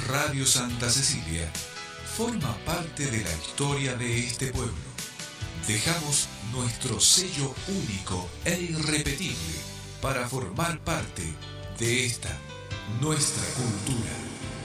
Radio Santa Cecilia forma parte de la historia de este pueblo. Dejamos nuestro sello único e irrepetible para formar parte de esta, nuestra cultura.